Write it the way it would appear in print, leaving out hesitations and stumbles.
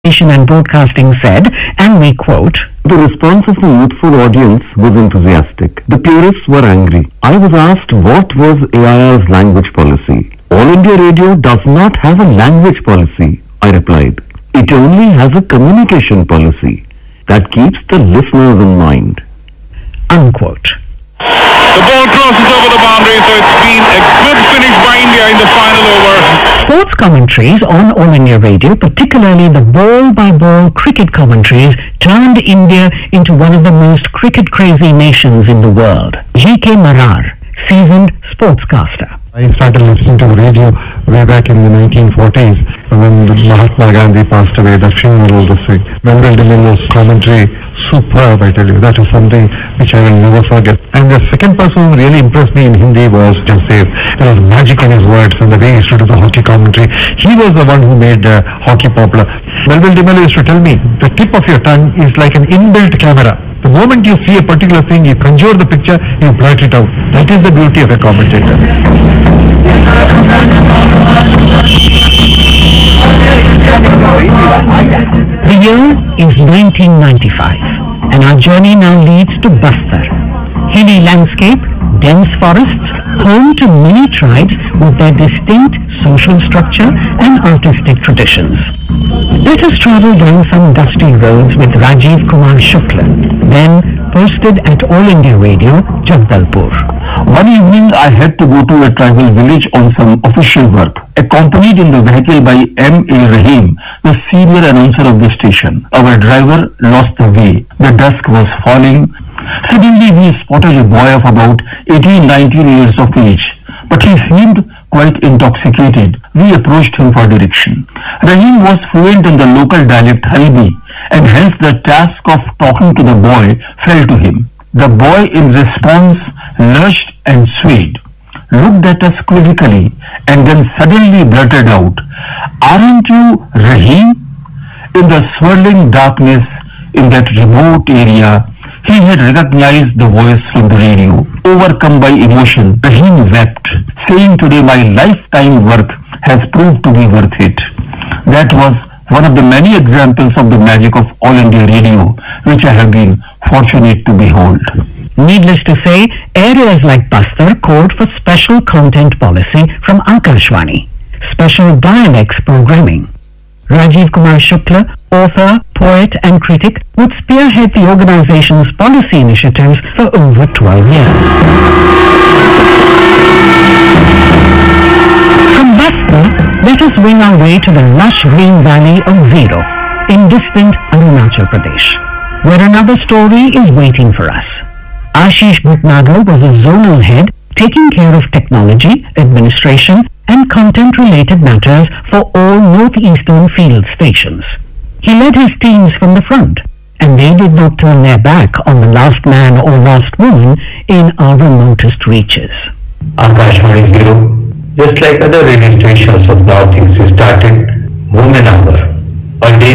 and Broadcasting said, and we quote, "The response of the youthful audience was enthusiastic. The purists were angry. I was asked what was AIR's language policy. All India Radio does not have a language policy, I replied. It only has a communication policy that keeps the listeners in mind." Unquote. The ball crosses over the boundary, so it's been a good finish by India in the final over. Sports commentaries on All India Radio, particularly the ball-by-ball cricket commentaries, turned India into one of the most cricket-crazy nations in the world. G.K. Marar, seasoned sportscaster. I started listening to the radio way back in the 1940s when Mahatma Gandhi passed away. The funeral, the Wendell DeMillo's commentary, superb, I tell you. That is something which I will never forget. And the second person who really impressed me in Hindi was Jasdev. There was magic in his words and the way he used to do the hockey commentary. He was the one who made hockey popular. Wendell DeMillo used to tell me, the tip of your tongue is like an inbuilt camera. The moment you see a particular thing, you conjure the picture, you blurt it out. That is the beauty of a commentator. The year is 1995, and our journey now leads to Bastar. Hilly landscape, dense forests, home to many tribes with their distinct social structure and artistic traditions. Let us travel down some dusty roads with Rajiv Kumar Shukla, then posted at All India Radio, Jagdalpur. One evening I had to go to a tribal village on some official work. Accompanied in the vehicle by M.A. Rahim, the senior announcer of the station. Our driver lost the way. The dusk was falling. Suddenly we spotted a boy of about 18-19 years of age, but he seemed quite intoxicated. We approached him for direction. Rahim was fluent in the local dialect Halbi, and hence the task of talking to the boy fell to him. The boy in response lurched and swayed, looked at us quizzically, and then suddenly blurted out, "Aren't you Rahim?" In the swirling darkness in that remote area, he had recognized the voice from the radio. Overcome by emotion, Rahim wept, saying, "Today my lifetime work has proved to be worth it." That was one of the many examples of the magic of All India Radio, which I have been fortunate to behold. Needless to say, areas like Bastar called for special content policy from Akashvani, special dialects programming. Rajiv Kumar Shukla, author, poet and critic, would spearhead the organization's policy initiatives for over 12 years. From Bastar, let us wing our way to the lush green valley of Zero, in distant Arunachal Pradesh, where another story is waiting for us. Ashish Bhatnagar was a zonal head taking care of technology, administration and content-related matters for all northeastern field stations. He led his teams from the front, and they did not turn their back on the last man or last woman in our remotest reaches. Akashvani Zero, just like other radio stations of Northeast, we started Women Hour, a day